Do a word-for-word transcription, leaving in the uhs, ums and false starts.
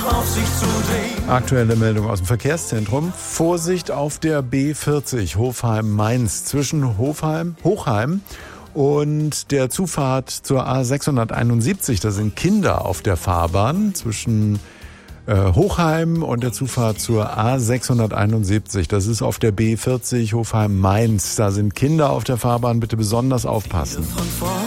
auf sich zu drehen. Aktuelle Meldung aus dem Verkehrszentrum. Vorsicht auf der B vierzig Hofheim-Mainz zwischen Hofheim, Hochheim und der Zufahrt zur A sechshunderteinundsiebzig. Da sind Kinder auf der Fahrbahn zwischen äh, Hochheim und der Zufahrt zur A sechshunderteinundsiebzig. Das ist auf der B vierzig Hofheim-Mainz. Da sind Kinder auf der Fahrbahn. Bitte besonders aufpassen.